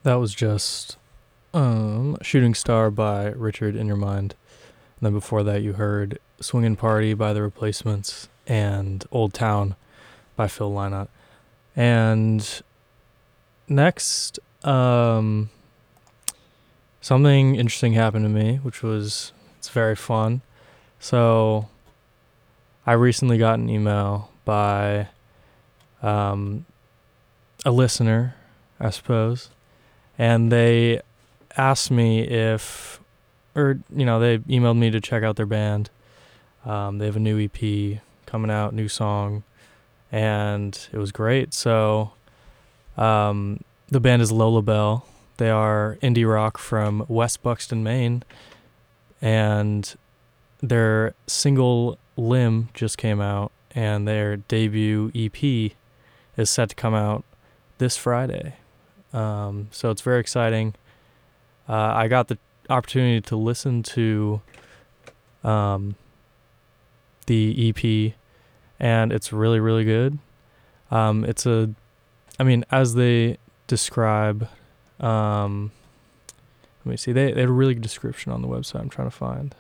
That was just Shooting Star by Richard in Your Mind. And then before that, you heard Swingin' Party by The Replacements and Old Town by Phil Lynott. And next, something interesting happened to me, it's very fun. So I recently got an email by a listener, I suppose, and they asked me they emailed me to check out their band. They have a new EP coming out, new song, and it was great. So the band is Lola Bell. They are indie rock from West Buxton, Maine, and their single Limb just came out, and their debut EP is set to come out this Friday. So it's very exciting. I got the opportunity to listen to the EP, and it's really, really good. As they describe, let me see, they had a really good description on the website I'm trying to find.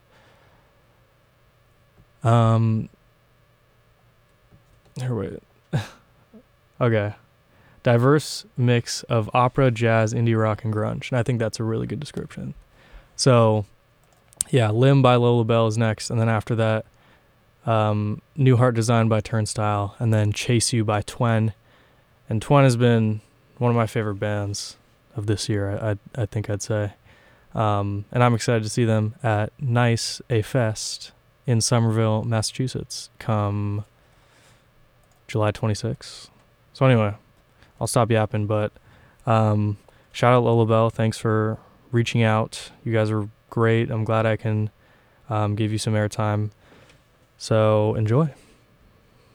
Wait. Okay. Diverse mix of opera, jazz, indie rock, and grunge. And I think that's a really good description. So, yeah, Limb by Lola Bell is next. And then after that, New Heart Design by Turnstile. And then Chase You by Twen. And Twen has been one of my favorite bands of this year, I think I'd say. And I'm excited to see them at Nice, a fest in Somerville, Massachusetts, come July 26th. So anyway, I'll stop yapping, but shout out Lola Bell. Thanks for reaching out. You guys are great. I'm glad I can give you some airtime. So enjoy.